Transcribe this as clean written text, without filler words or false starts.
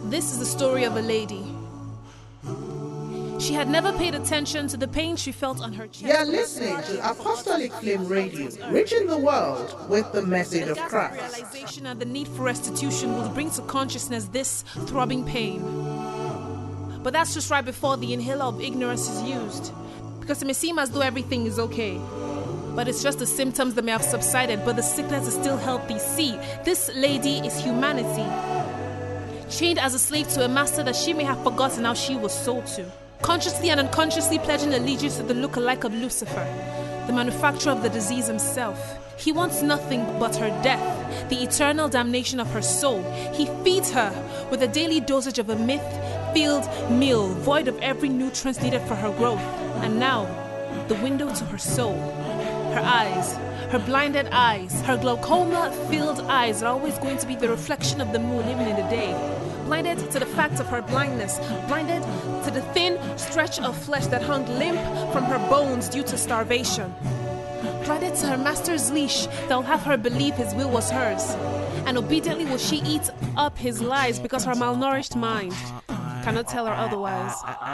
This is the story of a lady. She had never paid attention to the pain she felt on her chest. You're listening to Apostolic Flame Radio, reaching the world with the message of Christ. Realization and the need for restitution will bring to consciousness this throbbing pain. But that's just right before the inhaler of ignorance is used, because it may seem as though everything is okay. But it's just the symptoms that may have subsided, but the sickness is still healthy. See, this lady is humanity, chained as a slave to a master that she may have forgotten how she was sold to, consciously and unconsciously pledging allegiance to the look-alike of Lucifer, the manufacturer of the disease himself. He wants nothing but her death, the eternal damnation of her soul. He feeds her with a daily dosage of a myth-filled meal, void of every nutrient needed for her growth. And now, the window to her soul. Her eyes, her blinded eyes, her glaucoma-filled eyes are always going to be the reflection of the moon even in the day. Blinded to the fact of her blindness, blinded to the thin stretch of flesh that hung limp from her bones due to starvation. Blinded to her master's leash that will have her believe his will was hers. And obediently will she eat up his lies because her malnourished mind cannot tell her otherwise.